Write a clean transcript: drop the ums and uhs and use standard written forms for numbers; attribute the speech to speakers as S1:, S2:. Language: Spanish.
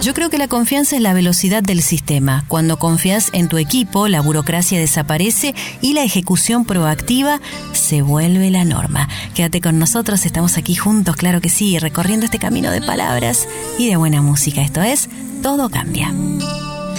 S1: Yo creo que la confianza es la velocidad del sistema. Cuando confías en tu equipo, la burocracia desaparece y la ejecución proactiva se vuelve la norma. Quédate con nosotros, estamos aquí juntos, claro que sí, recorriendo este camino de palabras y de buena música. Esto es Todo Cambia.